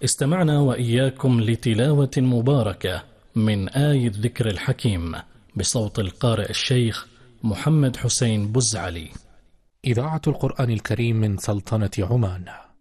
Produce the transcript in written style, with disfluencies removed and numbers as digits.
استمعنا وإياكم لتلاوة مباركة من آي الذكر الحكيم بصوت القارئ الشيخ محمد حسين بزعلي. إذاعة القرآن الكريم من سلطنة عمان.